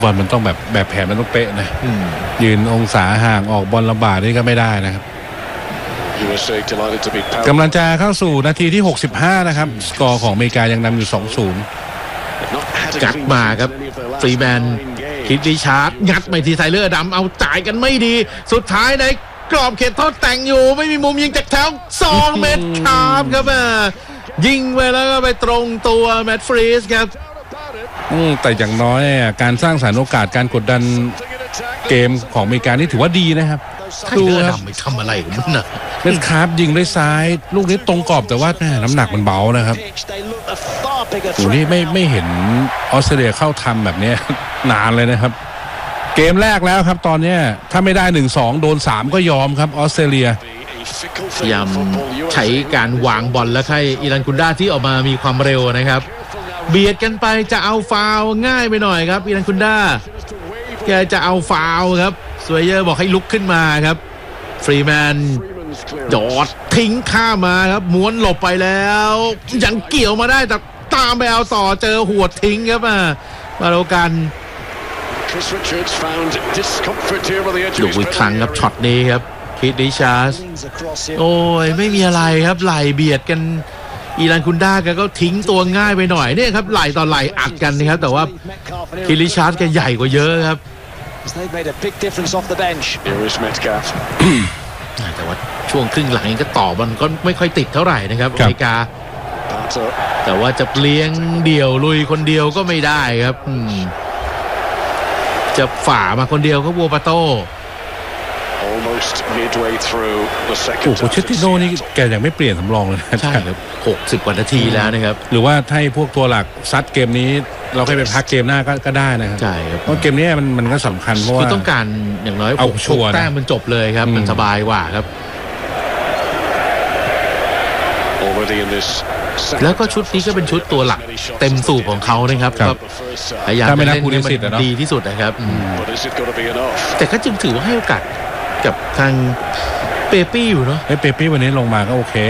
บอลมันต้องแบบแผนมันต้องเป๊ะนะยืนองศาห่างออกบอลลำบากนี่ก็ไม่ได้นะครับกำลังจะเข้าสู่นาทีที่65นะครับสกอร์ของอเมริกายังนำอยู่ 2-0 จัดมาครับฟรีแมนคิดริชาร์ดงัดไปที่ไทเลอร์ดำเอาจ่ายกันไม่ดีสุดท้ายในกรอบเขตโทษแต่งอยู่ไม่มีมุมยิงจากแถว2 เมตรครับยิงไปแล้วก็ไปตรงตัวแมตต์ฟรีสครับแต่อย่างน้อยการสร้างสรรค์โอกาสการกดดันเกมของอเมริกานี่ถือว่าดีนะครับดูครับไม่ทำอะไรของมันนะเล่นคาร์ฟยิงด้วยซ้ายลูกนี้ตรงกรอบแต่ว่าน้ำหนักมันเบานะครับดูนี่ไม่เห็นออสเตรเลียเข้าทำแบบนี้นานเลยนะครับเกมแรกแล้วครับตอนนี้ถ้าไม่ได้ 1-2 โดน 3 ก็ยอมครับออสเตรเลียพยายามใช้การวางบอลแล้วให้อิรันกุนดาที่ออกมามีความเร็วนะครับเบียดกันไปจะเอาฟาวง่ายไปหน่อยครับอิรันกุนดาแกจะเอาฟาวครับสวยเยอร์บอกให้ลุกขึ้นมาครับฟรีแมนจอดทิ้งข้ามาครับม้วนหลบไปแล้วยังเกี่ยวมาได้แต่ตามไปเอาต่อเจอหัวทิ้งครับมาโลกันดูอีกครั้งครับช็อตนี้ครับคิดริชาร์ดโอ้ยไม่มีอะไรครับไหลเบียดกันอิรันกุนดาก็ทิ้งตัวง่ายไปหน่อยเนี่ยครับไหลต่อไหลอัดกันนะครับแต่ว่าคิดริชาร์ดแกใหญ่กว่าเยอะครับแต่ว่าช่วงครึ่งหลังก็ต่อมันก็ไม่ค่อยติดเท่าไหร่นะครับอเมริกาแต่ว่าจะเลี้ยงเดี่ยวลุยคนเดียวก็ไม่ได้ครับจะฝ่ามาคนเดียวก็วัวปาโต้โอ้โหเชตติโน่นี่แกยังไม่เปลี่ยนสำรองเลยใช่ครับ60 กว่านาทีแล้วนะครับหรือว่าให้พวกตัวหลักซัดเกมนี้เราให้ไปพักเกมหน้าก็ได้นะครับใช่ครับเพราะเกมนี้มันก็สำคัญเพราะว่าต้องการอย่างน้อย6 แต้มมันจบเลยครับมันสบายกว่าครับแล้วก็ชุดนี้ก็เป็นชุดตัวหลักเต็มสูบของเขานะครับพยายามจะเล่นให้มันดีที่สุดนะครับแต่ก็จึงถือว่าให้โอกาสกับทางเปปี้อยู่เนาะเปปี้วันนี้ลงมาก็โอเค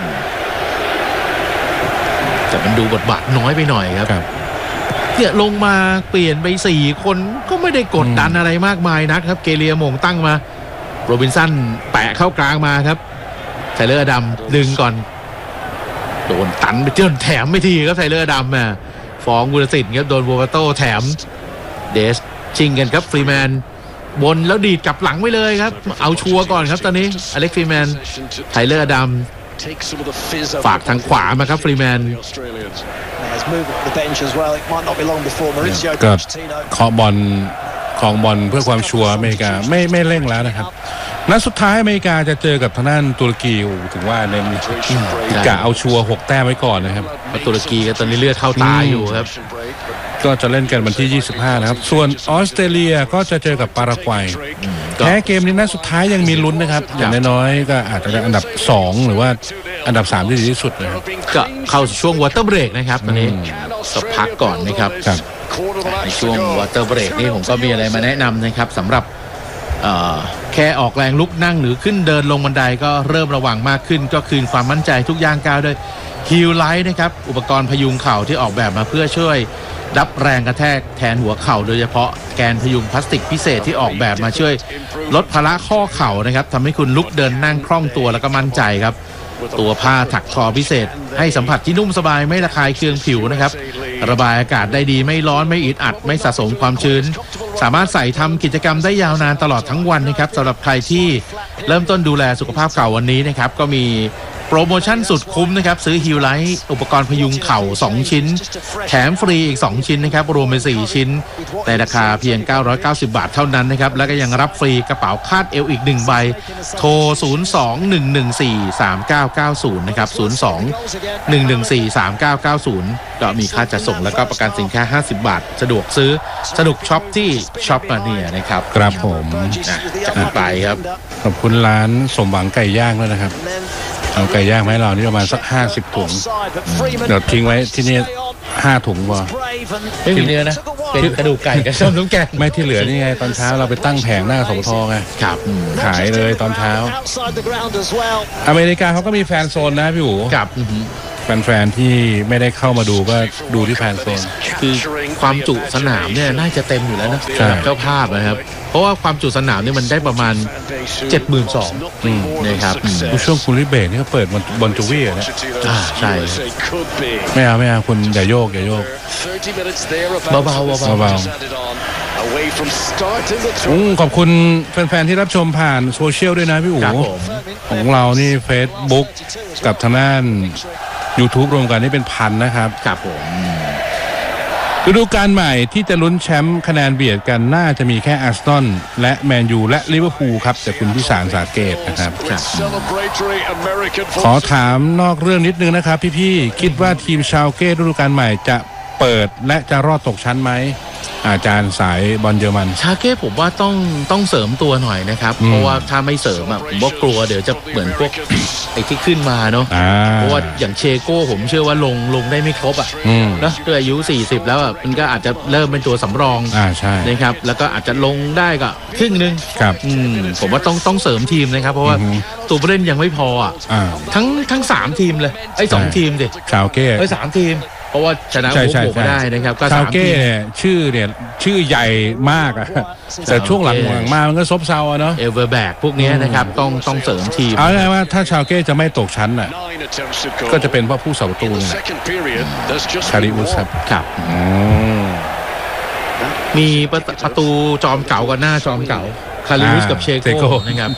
แต่มันดูบทบาทน้อยไปหน่อยครับเนี่ยลงมาเปลี่ยนไป4 คนก็ไม่ได้กดดันอะไรมากมายนักครับเกเรียมงตั้งมาโรบินสันแปะเข้ากลางมาครับไทเลอร์ดำดึงก่อนโดนตันไปเจอแถมไม่ทีครับไทเลอร์ดำฟ้องบุรสิทธิ์ครับโดนโบวาโต้แถมเดสชิงกันครับฟรีแมนบนแล้วดีดกลับหลังไว้เลยครับเอาชัวร์ก่อนครับตอนนี้อเล็กฟรีแมนไทเลอร์ดำฝากทางขวามาครับฟรีแมนก็เคาะบอลของบอลเพื่อความชัวร์อเมริกาไม่เร่งแล้วนะครับนัดสุดท้ายอเมริกาจะเจอกับทางด้านตุรกีถึงว่าเน้นกะเอาชัวร์6 แต้มไว้ก่อนนะครับตุรกีก็ตอนนี้เลือดเข้าตาอยู่ครับก็จะเล่นกันวันที่25นะครับส่วนออสเตรเลียก็จะเจอกับปารากวัยแพ้เกมนี้นัดสุดท้ายยังมีลุ้นนะครับอย่างน้อยๆก็อาจจะได้อันดับ2หรือว่าอันดับ3ที่ดีที่สุดนะครับก็เข้าช่วงวอเตอร์เบรกนะครับตอนนี้ก็พักก่อนนะครับในช่วงวอเตอร์เบรกนี่ผมก็มีอะไรมาแนะนำนะครับสำหรับแค่ออกแรงลุกนั่งหรือขึ้นเดินลงบันไดก็เริ่มระวังมากขึ้นก็คืนความมั่นใจทุกย่างก้าวด้วยฮิลไลท์นะครับอุปกรณ์พยุงเข่าที่ออกแบบมาเพื่อช่วยรับแรงกระแทกแทนหัวเข่าโดยเฉพาะแกนพยุงพลาสติกพิเศษที่ออกแบบมาช่วยลดภาระข้อเข่านะครับทำให้คุณลุกเดินนั่งคล่องตัวแล้วก็มั่นใจครับตัวผ้าถักคอพิเศษให้สัมผัสที่นุ่มสบายไม่ระคายเคืองผิวนะครับระบายอากาศได้ดีไม่ร้อนไม่อึดอัดไม่สะสมความชื้นสามารถใส่ทำกิจกรรมได้ยาวนานตลอดทั้งวันนะครับสำหรับใครที่เริ่มต้นดูแลสุขภาพเข่าวันนี้นะครับก็มีโปรโมชั่นสุดคุ้มนะครับซื้อฮิลไลท์อุปกรณ์พยุงเข่า2 ชิ้นแถมฟรีอีก2 ชิ้นนะครับรวมเป็น4 ชิ้นในราคาเพียง990 บาทเท่านั้นนะครับแล้วก็ยังรับฟรีกระเป๋าคาดเอวอีก1 ใบโทร02-114-3990นะครับ02-114-3990ก็มีค่าจัดส่งแล้วก็ประกันสินค้า50 บาทสะดวกซื้อสนุกช็อปที่ช็อปมาเนี่ยนะครับครับผมจัดไปครับขอบคุณร้านสมหวังไก่ย่างแล้วนะครับเอาไก่ย่างมาให้เรานี่ประมาณสัก50 ถุงเดี๋ยวทิ้งไว้ที่นี่5 ถุงพอไม่มีเนื้อนะเป็นกระดูกไก่กับส้มน้ำแกงไม่ที่เหลือนี่ไงตอนเช้าเราไปตั้งแผงหน้าสมทไงครับขายเลยตอนเช้าอเมริกาเขาก็มีแฟนโซนนะพี่อู๋ครับแฟนๆที่ไม่ได้เข้ามาดูก็ดูที่แฟนโซนคือความจุสนามเนี่ยน่าจะเต็มอยู่แล้วนะสำหรับเจ้าภาพนะครับเพราะว่าความจุสนามเนี่ยมันได้ประมาณ 72,000 นะครับช่วงคุณลิเบกนี่เขาเปิดบอลจูวี่นะใช่ไม่เอาคุณอย่าโยกเบาขอบคุณแฟนๆที่รับชมผ่านโซเชียลด้วยนะพี่อู๋ของเรานี่ Facebook กับทางด้าน YouTube รวมกันนี่เป็นพันนะครับครับผมฤดูกาลใหม่ที่จะลุ้นแชมป์คะแนนเบียดกันน่าจะมีแค่อาร์เซนอลและแมนยูและลิเวอร์พูลครับจากคุณพิสารสาเกตนะครับขอถามนอกเรื่องนิดนึงนะครับพี่ๆคิดว่าทีมชาวเก้ฤดูกาลใหม่จะเปิดและจะรอดตกชั้นไหมอาจารย์สายบอลเยอรมันชาเก้ผมว่าต้องเสริมตัวหน่อยนะครับเพราะว่าถ้าไม่เสริมผมว่ากลัวเดี๋ยวจะเหมือนพวกไอ้ที่ขึ้นมาเนาะเพราะว่าอย่างเชโก้ผมเชื่อว่าลงได้ไม่ครบนะด้วยอายุ40แล้วมันก็อาจจะเริ่มเป็นตัวสำรองใช่นะครับแล้วก็อาจจะลงได้ก็ครึ่งนึงครับผมว่าต้องเสริมทีมนะครับเพราะว่าตัวผู้เล่นยังไม่พอทั้ง3ทีมเลยไอ้2ทีมดิชาวเก้ 3ทีมเพราะว่าชนะโอ้โหไม่ได้นะครับก็ชาวเก้เนี่ยชื่อใหญ่มากแต่ช่วงหลังมามันก็ซบเซาเนาะเอเวอร์แบกพวกนี้นะครับต้องเสริมทีมเอาไงว่าถ้าชาวเก้จะไม่ตกชั้นก็จะเป็นเพราะผู้เสาประตูเนี่ยคาริอุสครับมีประตูจอมเก่ากับหน้าจอมเก่าคาริอุสกับเชโก้นะครับ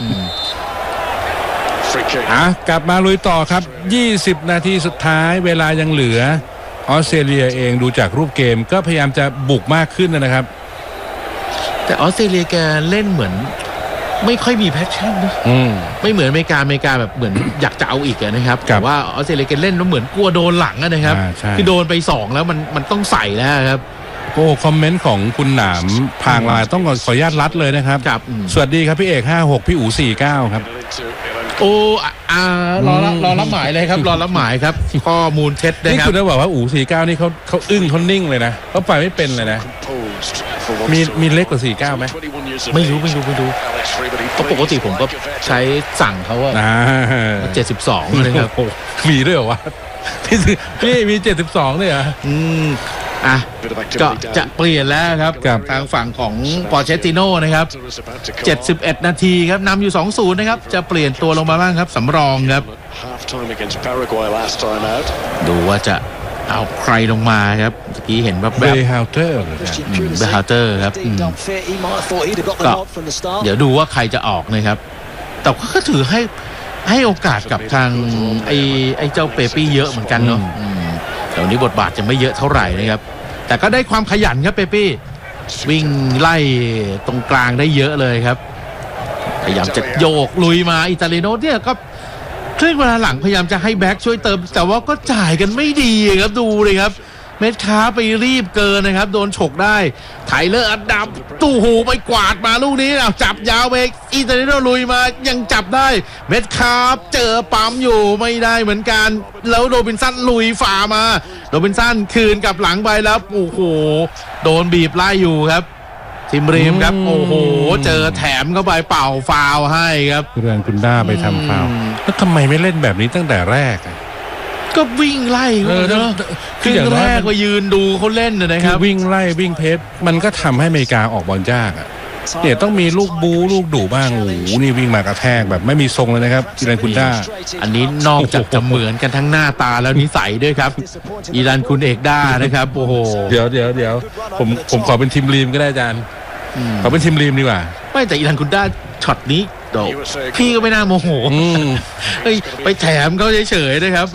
กลับมาลุยต่อครับ20นาทีสุดท้ายเวลายังเหลือออสเตรเลียเองดูจากรูปเกมก็พยายามจะบุกมากขึ้นนะครับแต่ออสเตรเลียแกเล่นเหมือนไม่ค่อยมีแพชชั่นนะไม่เหมือนอเมริกาแบบเหมือนอยากจะเอาอีกนะครับแต่ว่าออสเตรเลียแกเล่นแล้วเหมือนกลัวโดนหลังนะครับคือโดนไป2แล้วมันต้องใส่แล้วครับคอมเมนต์ของคุณหนามพางลายต้องขออนุญาตรัดเลยนะครับสวัสดีครับพี่เอก56พี่อู๋49ครับรอรับหมายเลยครับรอรับหมายครับข้อมูลเท็จนะครับนี่คุณจะบอกว่าอู๋49นี่เขาอึ้งเขานิ่งเลยนะเขาไปไม่เป็นเลยนะมีเล็กกว่า49ไหมไม่รู้เพราะปกติผมก็ใช้สั่งเขาว่า72เลยครับมีด้วยเหรอวะพี่มี72เลยเหรอก็จะเปลี่ยนแล้วครับทางฝั่งของปอร์เชตติโน่นะครับ71นาทีครับนำอยู่ 2-0 นะครับจะเปลี่ยนตัวลงมาบ้างครับสำรองครับดูว่าจะเอาใครลงมาครับเมื่อกี้เห็นว่าเบฮาวเตอร์ครับก็เดี๋ยวดูว่าใครจะออกนะครับแต่ก็ถือให้โอกาสกับทางไอ้เจ้าเปปี้เยอะเหมือนกันเนาะแต่วันนี้บทบาทจะไม่เยอะเท่าไหร่นะครับแต่ก็ได้ความขยันครับเปปี้วิ่งไล่ตรงกลางได้เยอะเลยครับพยายามจะโยกลุยมาอิตาลีโนเนี่ยก็ครึ่งเวลาหลังพยายามจะให้แบ็คช่วยเติมแต่ว่าก็จ่ายกันไม่ดีครับดูเลยครับเม็ดค้าไปรีบเกินนะครับโดนฉกได้ไทเลอร์อัดดับตู้หูไปกวาดมาลูกนี้จับยาวไปอิตาลีโนลุยมายังจับได้เม็ดค้าเจอปั๊มอยู่ไม่ได้เหมือนกันแล้วโรบินสันลุยฝ่ามาโรบินสันคืนกับหลังไปแล้วโอ้โหโดนบีบไล่อยู่ครับทีมรีมครับโอ้โหเจอแถมเข้าไปเป่าฟาวให้ครับเรื่องคุณด้าไปทำฟาวแล้วทำไมไม่เล่นแบบนี้ตั้งแต่แรกก็วิ่งไล่เนาะคืออย่างแรกก็ยืนดูเขาเล่นนะครับวิ่งไล่วิ่งเพชรมันก็ทำให้อเมริกาออกบอลยากเนี่ยต้องมีลูกบูลูกดุบ้างโอ้โหนี่วิ่งมากระแทกแบบไม่มีทรงเลยนะครับอีรันคุณด้าอันนี้นอกจากจะเหมือนกันทั้งหน้าตาแล้วนิสัยด้วยครับอีรันคุณเอกด้านะครับโอ้โหเดี๋ยวผมขอเป็นทีมรีมก็ได้อาจารย์ขอเป็นทีมรีมดีกว่าไม่แต่อีรันคุณด้าช็อตนี้พี่ก็ไม่น่าโมโหไปแถมเขาเฉยๆนะครับ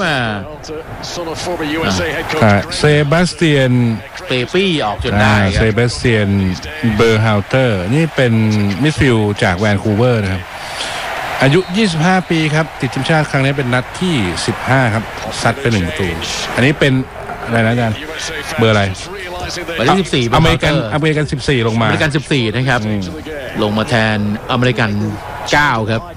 เซบาสเตียนเปปี้ออกจนได้เซบาสเตียนเบอร์ฮาวเตอร์นี่เป็นมิดฟิลด์จากแวนคูเวอร์นะครับอายุ25ปีครับติดทีมชาติครั้งนี้เป็นนัดที่15ครับซัดไป1ประตูอันนี้เป็นอะไรนะอาจารย์เบอร์อะไรเบอร์ที่14 อเมริกัน14ลงมาอเมริกัน14นะครับลงมาแทนอเมริกัน9ครับ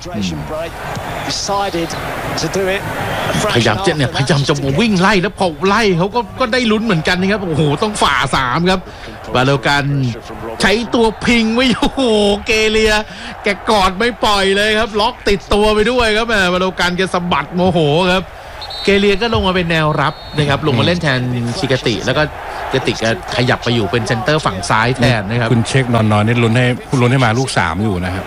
พยายามจะวิ่งไล่แล้วพอไล่เขาก็ได้ลุ้นเหมือนกันนะครับโอ้โหต้องฝ่า3ครับบาโลกันใช้ตัวพิงไว้โอ้โหเกเลียแกกอดไม่ปล่อยเลยครับล็อกติดตัวไปด้วยครับบาโลกันแกสะบัดโมโหครับเกเรียก็ลงมาเป็นแนวรับนะครับลงมาเล่นแทนชิกาติแล้วก็เกติก็ขยับไปอยู่เป็นเซนเตอร์ฝั่งซ้ายแทนนะครับคุณเช็คนอนนี่ลุ้นให้มาลูก3อยู่นะครับ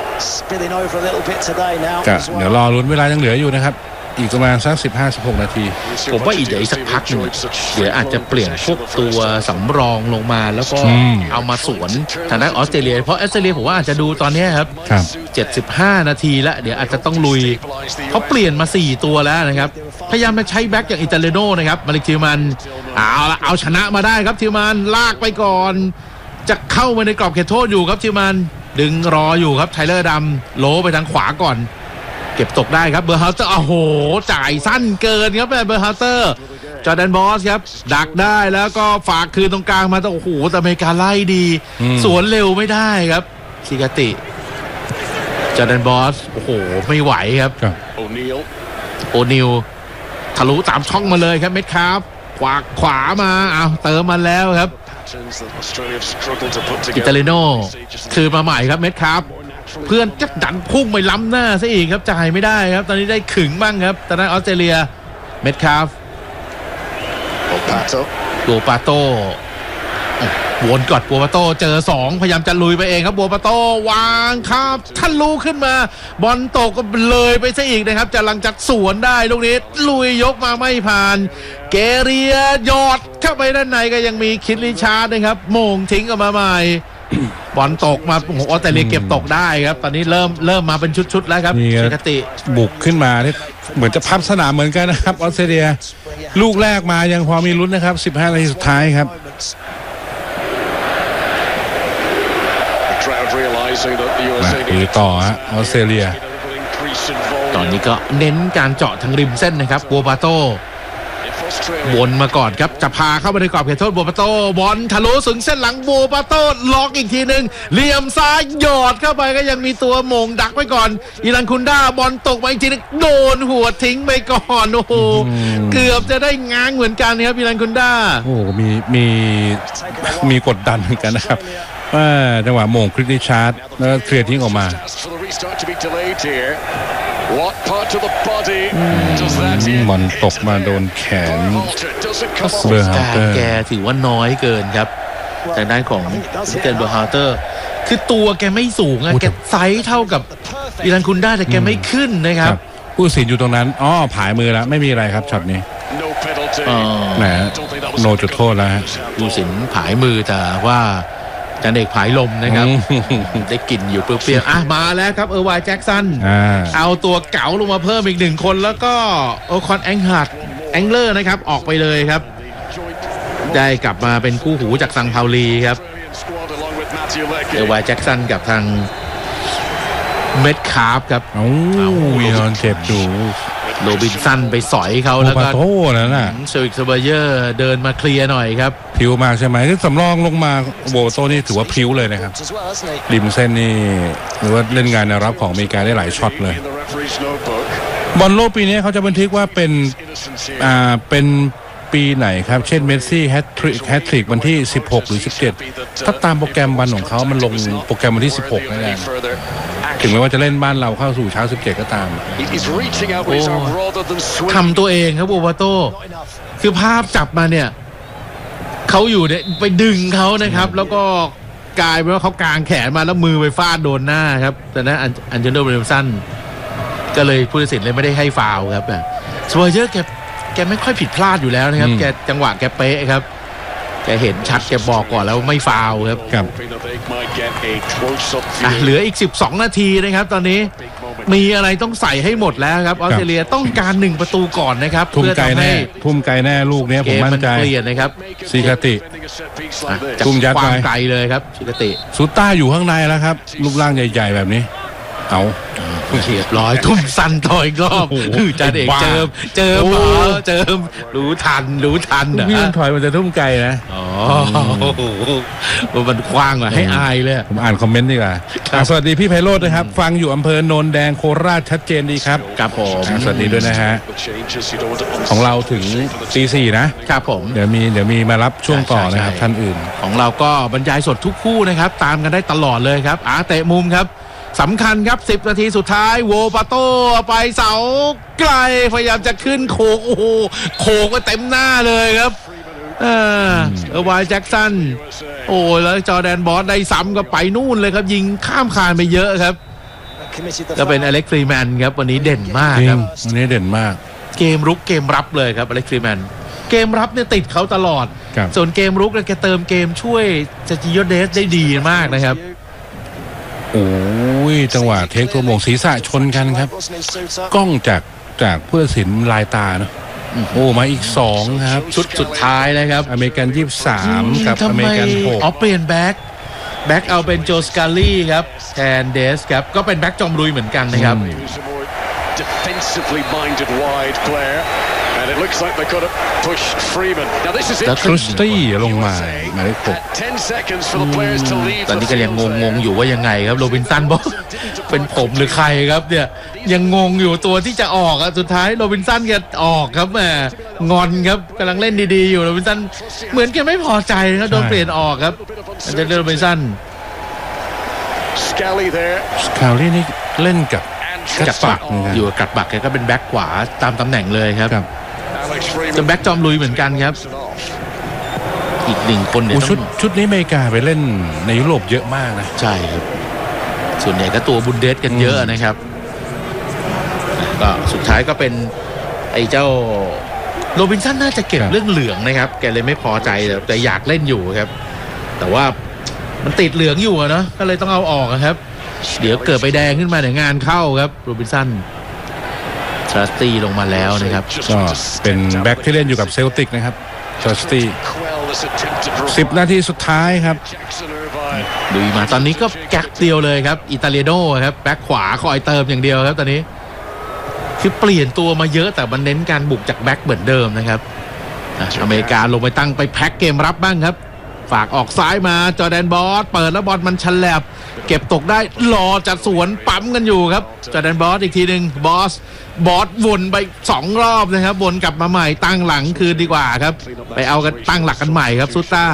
ก็เดี๋ยวรอลุ้นเวลายังเหลืออยู่นะครับอีกประมาณสัก 15-16 นาทีผมว่าอีกสักพักหนึ่งเดี๋ยวอาจจะเปลี่ยนพวกตัวสำรองลงมาแล้วก็เอามาสวนทางด้านออสเตรเลียเพราะออสเตรเลียผมว่าอาจจะดูตอนนี้ครับ75 นาทีแล้วเดี๋ยวอาจจะต้องลุยเขาเปลี่ยนมา4ตัวแล้วนะครับพยายามจะใช้แบ็คอย่างอิตาเลโน่นะครับมาลิกทิวมันเอาชนะมาได้ครับทิวมันลากไปก่อนจะเข้ามาในกรอบเขตโทษอยู่ครับทิวมันดึงรออยู่ครับไทเลอร์ดำโลไปทางขวาก่อนเก็บตกได้ครับเบอร์ฮาร์เตอร์โอ้โหจ่ายสั้นเกินครับเบอร์ฮาร์เตอร์จอร์แดนบอสครับดักได้แล้วก็ฝากคืนตรงกลางมาโอ้โหแต่อเมริกาไล่ดีสวนเร็วไม่ได้ครับชิกาติจอร์แดนบอสโอ้โหไม่ไหวครับโอนิลทะลุตามช่องมาเลยครับเม็ดครับขวามาเติมมาแล้วครับอิตาเลโน่คือมาใหม่ครับเม็ดครับเพื่อนจะดันพุ่งไปล้ำหน้าซะอีกครับจ่ายไม่ได้ครับตอนนี้ได้ขึงบ้างครับตอนนั้นออสเตรเลียเม็ดคาฟโบปาโต้วนกอดโบปาโต้เจอ2พยายามจะลุยไปเองครับโบปาโต้วางครับท่านลูกขึ้นมาบอลตกก็เลยไปซะอีกนะครับจะลังจัดสวนได้ลูกนี้ลุยยกมาไม่ผ่านเกเรียหยอดเข้าไปด้านในก็ยังมีคิดลิชาร์ดนะครับโมงทิ้งออกมาใหม่บอลตกมาโอ้โหออสเตรเลียเก็บตกได้ครับตอนนี้เริ่มมาเป็นชุดๆแล้วครับชิกาติบุกขึ้นมาที่เหมือนจะพับสนามเหมือนกันนะครับออสเตรเลียลูกแรกมายังพอมีลุ้นนะครับ15 นาทีสุดท้ายครับมาต่อฮะออสเตรเลียตอนนี้ก็เน้นการเจาะทางริมเส้นนะครับบัวปาโต้วนมาก่อนครับจะพาเข้าไปในกรอบเขตโทษบัวปาโต้บอลทะลุถึงเส้นหลังบัวปาโต้ล็อกอีกทีนึงเหลี่ยมซ้ายหยอดเข้าไปก็ยังมีตัวโมงดักไว้ก่อนอิรันคุนด้าบอลตกมาอีกทีนึงโดนหัวทิ้งไปก่อนโอ้โหเกือบจะได้ง้างเหมือนกันครับอิรันคุนด้าโอ้มีกดดันเหมือนกันนะครับว่าจังหวะโมงคริสติชาร์ดแล้วเคลียร์ทิ้งออกมาบอลตกมาโดนแขนเบอร์ฮาร์เตอร์แกถือว่าน้อยเกินครับทางด้านของเบอร์ฮาร์เตอร์คือตัวแกไม่สูงแกไซส์เท่ากับอิรันคุนด้าแต่แกไม่ขึ้นนะครับผู้สินอยู่ตรงนั้นผายมือแล้วไม่มีอะไรครับช็อตนี้แหมโนจุดโทษแล้วผู้สินผายมือแต่ว่าจันเอกผายลมนะครับได้กลิ่นอยู่เปรี้ยวๆมาแล้วครับวายแจ็คสันเอาตัวเก๋าลงมาเพิ่มอีก1คนแล้วก็โอคอนแองเลอร์นะครับออกไปเลยครับได้กลับมาเป็นคู่หูจากซังพาวลีครับวายแจ็คสันกับทางเม็ดคาร์ฟครับวีนอนเจ็บดูโรบินสันไปสอยเขาแล้วก็โอ้นั่นน่ะเซอร์วิสเบเยอร์เดินมาเคลียร์หน่อยครับพิวมากใช่ไหมที่สำรองลงมาโบโต้นี่ถือว่าพิวเลยนะครับริมเส้นนี่หรือว่าเล่นงานในรับของอเมริกาได้หลายช็อตเลยบอลโลกปีนี้เขาจะบันทึกว่าเป็นปีไหนครับเช่นเมสซี่แฮตทริกวันที่16หรือ17ถ้าตามโปรแกรมวันของเขามันลงโปรแกรมวันที่16นั่นเองถึงแม้ว่าจะเล่นบ้านเราเข้าสู่เช้า17ก็ตามทำตัวเองครับโบวาโต้คือภาพจับมาเนี่ยเขาอยู่เนี่ยไปดึงเขานะครับแล้วก็กลายเป็นว่าเขากางแขนมาแล้วมือไปฟาดโดนหน้าครับแต่นั้นอันเจนโดเบลสันก็เลยผู้ตัดสินเลยไม่ได้ให้ฟาวล์ครับสวอยเยอร์แกไม่ค่อยผิดพลาดอยู่แล้วนะครับแกจังหวะแกเป๊ะครับแกเห็นชัดแกบอกก่อนแล้วไม่ฟาวล์ครับเหลืออีก12 นาทีนะครับตอนนี้มีอะไรต้องใส่ให้หมดแล้วครับออสเตรเลียต้องการ1 ประตูก่อนนะครับเพื่อทำให้ทุ่มไกลแน่ลูกนี้ผมมั่นใจเปลี่ยนนะครับซิกาติทุ่มยัดไปไกลเลยครับซิกาติสุต้าอยู่ข้างในแล้วครับรูปร่างใหญ่ๆแบบนี้เอาเฉียบร้อยทุ่มสั้นต่ออีกรอบจันเอกเจิมรู้ทันพี่ถอยมันจะทุ่มไกลนะมันกว้างอ่ะให้อายเลยผมอ่านคอมเมนต์ดีกว่าสวัสดีพี่ไพโรจน์นะครับฟังอยู่อำเภอโนนแดงโคราชชัดเจนดีครับครับผมสวัสดีด้วยนะฮะของเราถึงตี 4 นะครับผมเดี๋ยวมีมารับช่วงต่อนะครับท่านอื่นของเราก็บรรยายสดทุกคู่นะครับตามกันได้ตลอดเลยครับเตะมุมครับสำคัญครับ10 นาทีสุดท้ายโวปาโต้ไปเสาไกลพยายามจะขึ้นโขกโอ้โหโขกไปเต็มหน้าเลยครับวายแจ็คสันโอ้แล้วจอร์แดนบอสได้ซ้ำก็ไปนู่นเลยครับยิงข้ามคานไปเยอะครับก็เป็นอเล็กซ์ฟรีแมนครับวันนี้เด่นมากครับวันนี้เด่นมากเกมรุกเกมรับเลยครับอเล็กซ์ฟรีแมนเกมรับเนี่ยติดเขาตลอดส่วนเกมรุกเนี่ยแกเติมเกมช่วยจะจิโยเดสได้ดีมากนะครับโอ้ยจังหวะเทคตัวโมงศีรษะชนกันครับกล้องจากผู้ตัดสินลายตาเนาะโอ้มาอีก2ครับชุดสุดท้ายนะครับอเมริกัน23กับอเมริกัน6 เปลี่ยนแบ็คเอาเป็นโจสกาลี่ครับแทนเดสครับก็เป็นแบ็คจอมลุยเหมือนกันนะครับ defensively minded wide player and it looks like they could have pushed Freeman now this is คริสตี้ลงมาหมายเลข 10 seconds for the players to leave ตอนนี้ก็ยังงงอยู่ว่ายังไงครับโรบินสันบอกเป็นผมหรือใครครับเนี่ยยังงงอยู่ตัวที่จะออกสุดท้ายโรบินสันแกออกครับแหมงอนครับกำลังเล่นดีๆอยู่โรบินสันเหมือนแกไม่พอใจครับโดนเปลี่ยนออกครับเจอโรบินสันสกาลี่นี่เล่นกับกัดปักอยู่กัดปักแกก็เป็นแบ็คขวาตามตำแหน่งเลยครับเป็นแบ็คจอมลุยเหมือนกันครับอีก1 คนเนี่ยชุดนี้อเมริกาไปเล่นในยุโรปเยอะมากนะใช่ครับส่วนใหญ่ก็ตัวบุนเดสกันเยอะนะครับก็สุดท้ายก็เป็นไอ้เจ้าโรบินสันน่าจะเก็บเรื่องเหลืองนะครับแกเลยไม่พอใจแต่อยากเล่นอยู่ครับแต่ว่ามันติดเหลืองอยู่เนาะก็เลยต้องเอาออกครับเดี๋ยวเกิดไปแดงขึ้นมาเดี๋ยวงานเข้าครับโรบินสันทรัสตี้ลงมาแล้วนะครับก็เป็นแบ็คที่เล่นอยู่กับเซลติกนะครับทรัสตี้10 นาทีสุดท้ายครับดูมาตอนนี้ก็แก๊กเดียวเลยครับอิตาเลียโน่ครับแบ็คขวาคอยเติมอย่างเดียวครับตอนนี้คือเปลี่ยนตัวมาเยอะแต่มันเน้นการบุกจากแบ็คเหมือนเดิมนะครับอเมริกาลงไปตั้งไปแพ็คเกมรับบ้างครับฝากออกซ้ายมาจอร์แดนบอสเปิดแล้วบอลมันฉลับเก็บตกได้รอจัดสวนปั๊มกันอยู่ครับจอร์แดนบอสอีกทีนึงบอสวนไป2 รอบนะครับวนกลับมาใหม่ตั้งหลังคืนดีกว่าครับไปเอากันตั้งหลักกันใหม่ครับซูต้า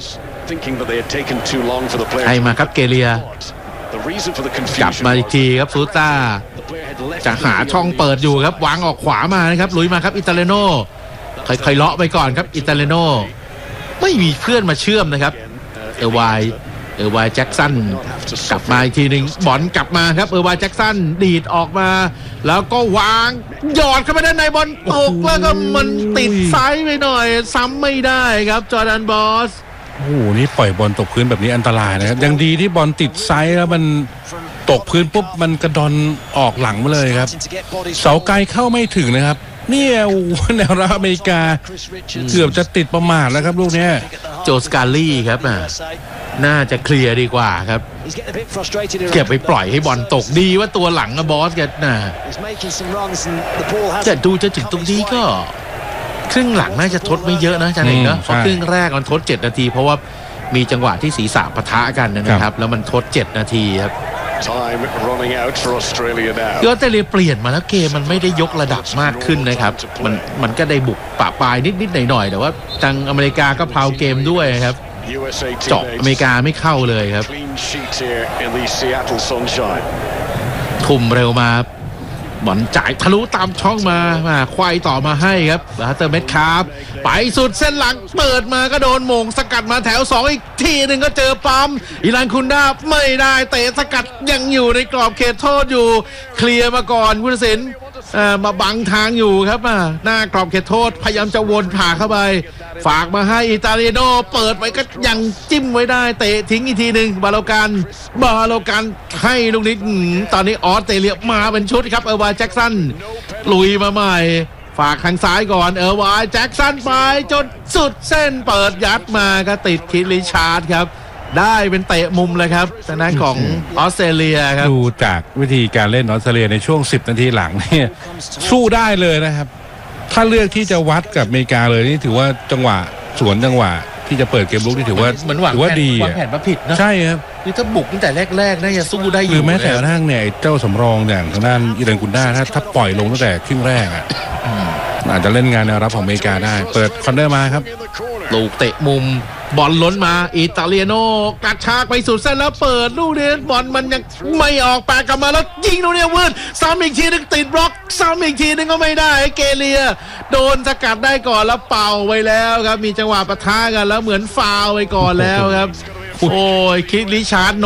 ให้มาครับเกเลียกลับมาอีกทีครับซูต้าจะหาช่องเปิดอยู่ครับวางออกขวามานะครับลุยมาครับอิตาเลโน่ค่อยๆเลาะไปก่อนครับอิตาเลโน่ไม่มีเพื่อนมาเชื่อมนะครับเอวายแจ็คสันกลับมาอีกทีหนึ่งบอลกลับมาครับเอวายแจ็คสันดีดออกมาแล้วก็วางหยอดเข้าไปด้านในบอลตกแล้วก็มันติดไซด์ไปหน่อยซ้ำไม่ได้ครับจอร์แดนบอสโอ้โหนี่ปล่อยบอลตกพื้นแบบนี้อันตรายนะครับยังดีที่บอลติดไซด์แล้วมันตกพื้นปุ๊บมันกระดอนออกหลังมาเลยครับเสาไกลเข้าไม่ถึงนะครับเนี่ยแนวรับอเมริกาเกือบจะติดประมาทแล้วครับลูกนี้โจสกาลี่ครับน่าจะเคลียร์ดีกว่าครับเก็บไปปล่อยให้บอลตกดีว่าตัวหลังบอสแกน่ะจะดูจะถึงตรงนี้ก็ครึ่งหลังน่าจะทดไม่เยอะนะจันเอกเนาะเพราะครึ่งแรกมันทด7 นาทีเพราะว่ามีจังหวะที่ศีรษะปะทะกันนะครับแล้วมันทด7 นาทีครับออสเตรเลียเปลี่ยนมาแล้วเกมมันไม่ได้ยกระดับมากขึ้นนะครับมันก็ได้บุกปะปลายนิดหน่อยแต่ว่าทางอเมริกาก็เพลาเกมด้วยครับเจาะอเมริกาไม่เข้าเลยครับทุ่มเร็วมาบอลจ่ายทะลุตามช่องมาควายต่อมาให้ครับแล้วเตอร์เมทคาร์ฟไปสุดเส้นหลังเปิดมาก็โดนโมงสกัดมาแถว2อีกทีหนึ่งก็เจอปั๊มอิรันคุนดาไม่ได้เตะสกัดยังอยู่ในกรอบเขตโทษอยู่เคลียร์มาก่อนผู้ตัดสินมาบังทางอยู่ครับหน้ากรอบเขตโทษพยายามจะวนผ่าเข้าไปฝากมาให้อิตาเลียโนเปิดไว้ก็ยังจิ้มไว้ได้เตะทิ้งอีกทีหนึ่งบาโลกันให้ลูกนี้ตอนนี้ออสเตรเลียมาเป็นชุดครับเอวาแจ็คสันลุยมาใหม่ฝากทางซ้ายก่อนเอวาแจ็คสันไปจนสุดเส้นเปิดยัดมาก็ติดคิดริชาร์ดครับได้เป็นเตะมุมเลยครับทางด้านของออสเตรเลียครับดูจากวิธีการเล่นออสเตรเลียในช่วง10 นาทีหลังเนี่ยสู้ได้เลยนะครับถ้าเลือกที่จะวัดกับอเมริกาเลยนี่ถือว่าจังหวะสวนจังหวะที่จะเปิดเกมลุกนี่ถือว่าดีวางแผนมาผิดนะใช่ครับคือถ้าบุกตั้งแต่แรกๆน่าจะสู้ได้อยู่หรือแม้แต่กระทั่งเนี่ยเจ้าสำรองอย่างทางด้านอิรันกุนดาถ้าปล่อยลงตั้งแต่ครึ่งแรกอาจจะเล่นงานแนวรับของอเมริกาได้เปิดคอนเนอร์มาครับลูกเตะมุมบอลล้นมาอิตาเลียโนกระชากไปสุดเส้นแล้วเปิดลูกนี้บอลมันยังไม่ออกแปะกลับมาแล้วยิงลูกนี้วืดซ้ำอีกทีนึงติดบล็อกซ้ำอีกทีนึงก็ไม่ได้เกเลียโดนสกัดได้ก่อนแล้วเป่าไปแล้วครับมีจังหวะปะทะกันแล้วเหมือนฟาวล์ไปก่อนแล้วครับโอ้ยคิดริชาร์ด